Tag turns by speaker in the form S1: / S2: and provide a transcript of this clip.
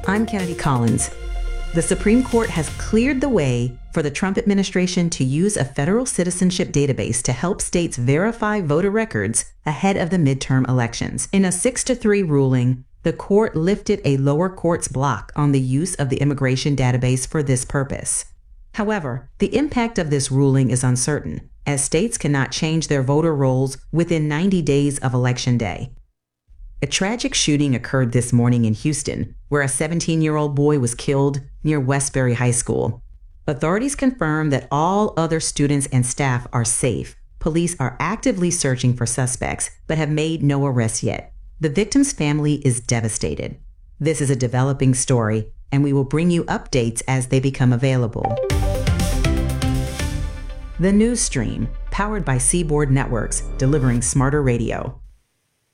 S1: I'm Kennedy Collins. The Supreme Court has cleared the way for the Trump administration to use a federal citizenship database to help states verify voter records ahead of the midterm elections. In a 6-3 ruling, the court lifted a lower court's block on the use of the immigration database for this purpose. However, the impact of this ruling is uncertain, as states cannot change their voter rolls within 90 days of Election Day. A tragic shooting occurred this morning in Houston, where a 17-year-old boy was killed near Westbury High School. Authorities confirm that all other students and staff are safe. Police are actively searching for suspects, but have made no arrests yet. The victim's family is devastated. This is a developing story, and we will bring you updates as they become available. The News Stream, powered by Seaboard Networks, delivering smarter radio.